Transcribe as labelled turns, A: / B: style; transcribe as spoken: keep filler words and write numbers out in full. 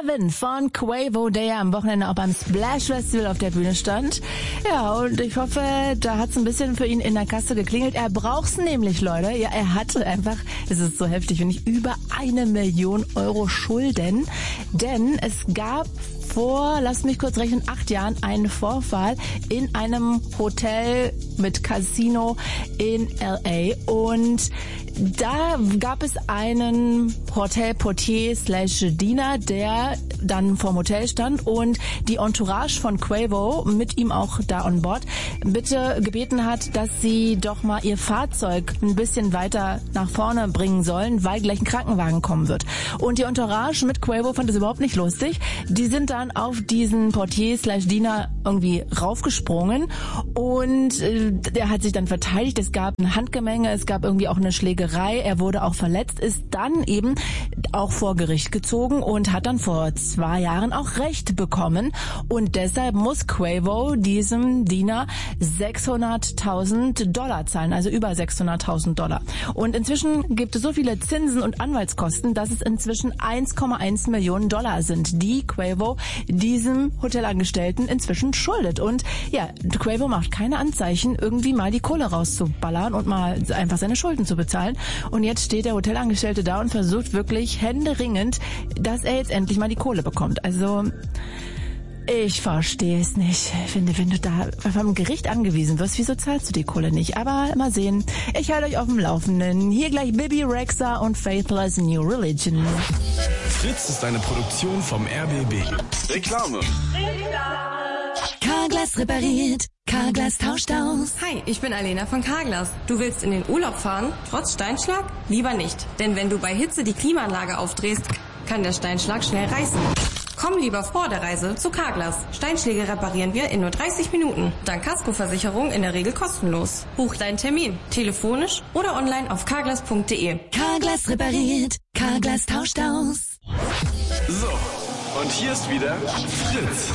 A: Seven von Quavo, der ja am Wochenende auch beim Splash Festival auf der Bühne stand. Ja, und ich hoffe, da hat's ein bisschen für ihn in der Kasse geklingelt. Er braucht's nämlich, Leute. Ja, er hatte einfach, es ist so heftig, wenn nicht über eine Million Euro Schulden. Denn es gab vor, lasst mich kurz rechnen, acht Jahren einen Vorfall in einem Hotel mit Casino in L A. Und da gab es einen Hotelportier slash Diener, der dann vorm Hotel stand und die Entourage von Quavo, mit ihm auch da on board, bitte gebeten hat, dass sie doch mal ihr Fahrzeug ein bisschen weiter nach vorne bringen sollen, weil gleich ein Krankenwagen kommen wird. Und die Entourage mit Quavo fand das überhaupt nicht lustig. Die sind dann auf diesen Portier slash Diener irgendwie raufgesprungen und äh, der hat sich dann verteidigt. Es gab ein Handgemenge, es gab irgendwie auch eine Schlägerei. Er wurde auch verletzt, ist dann eben auch vor Gericht gezogen und hat dann vor zwei Jahren auch Recht bekommen. Und deshalb muss Quavo diesem Diener sechshunderttausend Dollar zahlen, also über sechshunderttausend Dollar. Und inzwischen gibt es so viele Zinsen und Anwaltskosten, dass es inzwischen eins Komma eins Millionen Dollar sind, die Quavo diesem Hotelangestellten inzwischen schuldet. Und ja, Quavo macht keine Anzeichen, irgendwie mal die Kohle rauszuballern und mal einfach seine Schulden zu bezahlen. Und jetzt steht der Hotelangestellte da und versucht wirklich händeringend, dass er jetzt endlich mal die Kohle bekommt. Also ich verstehe es nicht. Ich finde, wenn du da vom Gericht angewiesen wirst, wieso zahlst du die Kohle nicht? Aber mal sehen. Ich halte euch auf dem Laufenden. Hier gleich Bibi Rexha und Faithless New Religion.
B: Fritz ist eine Produktion vom R B B. Reklame.
C: Carglass repariert. Carglass tauscht aus.
D: Hi, ich bin Alena von Carglass. Du willst in den Urlaub fahren, trotz Steinschlag? Lieber nicht. Denn wenn du bei Hitze die Klimaanlage aufdrehst, kann der Steinschlag schnell reißen. Komm lieber vor der Reise zu Carglass. Steinschläge reparieren wir in nur dreißig Minuten. Dank Kaskoversicherung in der Regel kostenlos. Buch deinen Termin, telefonisch oder online auf carglass punkt de.
C: Carglass repariert. Carglass tauscht aus.
B: So, und hier ist wieder Fritz.